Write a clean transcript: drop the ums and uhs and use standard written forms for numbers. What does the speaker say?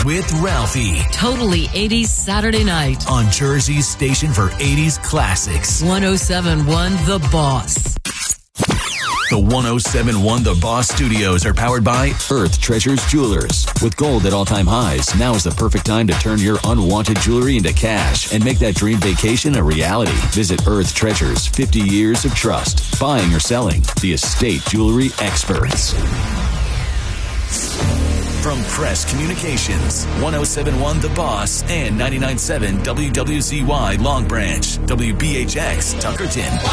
with Ralphie. Totally 80s Saturday night. On Jersey's station for 80s classics. 107.1 The Boss. The 107.1 The Boss Studios are powered by Earth Treasures Jewelers. With gold at all-time highs, now is the perfect time to turn your unwanted jewelry into cash and make that dream vacation a reality. Visit Earth Treasures, 50 years of trust. Buying or selling, the estate jewelry experts. From Press Communications, 107.1 The Boss and 99.7 WWZY Long Branch, WBHX Tuckerton.